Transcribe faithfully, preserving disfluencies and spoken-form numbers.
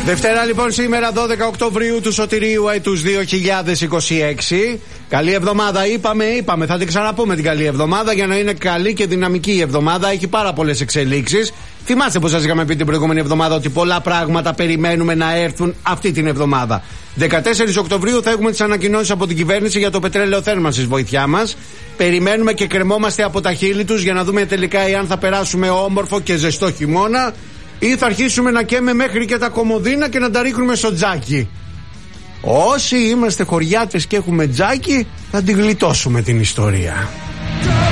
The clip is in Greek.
Δευτέρα λοιπόν σήμερα δώδεκα Οκτωβρίου του Σωτηρίου έτους δύο χιλιάδες είκοσι έξι. Καλή εβδομάδα είπαμε, είπαμε, θα την ξαναπούμε την καλή εβδομάδα για να είναι καλή και δυναμική η εβδομάδα. Έχει πάρα πολλές εξελίξεις. Θυμάστε πως σας είχαμε πει την προηγούμενη εβδομάδα ότι πολλά πράγματα περιμένουμε να έρθουν αυτή την εβδομάδα. δεκατέσσερις Οκτωβρίου θα έχουμε τις ανακοινώσεις από την κυβέρνηση για το πετρέλαιο θέρμανσης, βοήθειά μας. Περιμένουμε και κρεμόμαστε από τα χείλη τους για να δούμε τελικά εάν θα περάσουμε όμορφο και ζεστό χειμώνα ή θα αρχίσουμε να καίμε μέχρι και τα κομοδίνα και να τα ρίχνουμε στο τζάκι. Όσοι είμαστε χωριάτες και έχουμε τζάκι θα την γλιτώσουμε την ιστορία.